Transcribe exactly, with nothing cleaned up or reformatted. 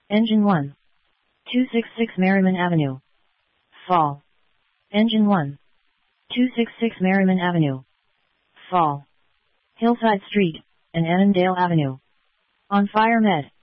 Engine one. two sixty-six Merriman Avenue. Fall. Engine one. two sixty-six Merriman Avenue. Fall. Hillside Street and Annandale Avenue. On fire med.